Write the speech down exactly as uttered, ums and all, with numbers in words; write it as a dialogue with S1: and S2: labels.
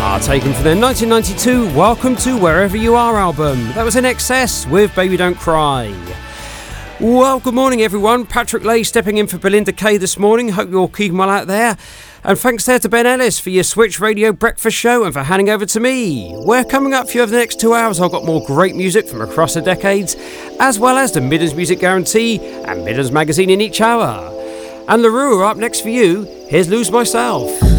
S1: Taken from their nineteen ninety-two Welcome to Wherever You Are album. That was In Excess with Baby Don't Cry. Well, good morning everyone. Patrick Lay stepping in for Belinda Kay this morning. Hope you're all keeping well out there. And thanks there to Ben Ellis for your Switch Radio breakfast show and for handing over to me. We're coming up for you over the next two hours. I've got more great music from across the decades, as well as the Midlands Music Guarantee and Midlands Magazine in each hour. And LaRue are up next for you. Here's Lose Myself.